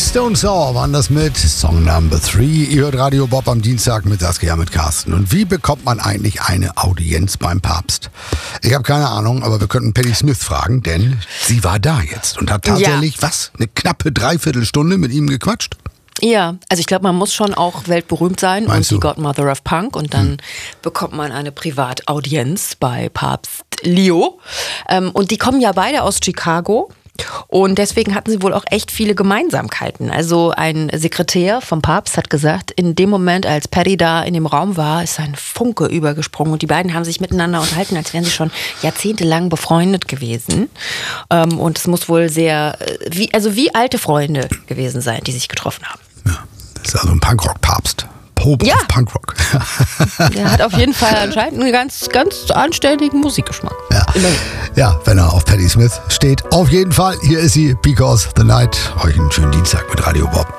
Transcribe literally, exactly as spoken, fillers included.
Stone Sour waren das mit Song Number drei. Ihr hört Radio Bob am Dienstag mit Saskia mit Carsten. Und wie bekommt man eigentlich eine Audienz beim Papst? Ich habe keine Ahnung, aber wir könnten Patti Smith fragen, denn sie war da jetzt und hat tatsächlich, ja. was, eine knappe Dreiviertelstunde mit ihm gequatscht? Ja, also ich glaube, man muss schon auch weltberühmt sein. Meinst und die du? Godmother of Punk und dann hm. bekommt man eine Privataudienz bei Papst Leo. Ähm, und die kommen ja beide aus Chicago. Und deswegen hatten sie wohl auch echt viele Gemeinsamkeiten. Also ein Sekretär vom Papst hat gesagt, in dem Moment, als Patti da in dem Raum war, ist ein Funke übergesprungen. Und die beiden haben sich miteinander unterhalten, als wären sie schon jahrzehntelang befreundet gewesen. Und es muss wohl sehr, wie, also wie alte Freunde gewesen sein, die sich getroffen haben. Ja, das ist also ein Punkrock-Papst. Pope ja. of Punkrock. Der hat auf jeden Fall anscheinend einen ganz, ganz anständigen Musikgeschmack. Ja. ja, wenn er auf Patti Smith steht. Auf jeden Fall, hier ist sie, Because the Night. Euch einen schönen Dienstag mit Radio Bob.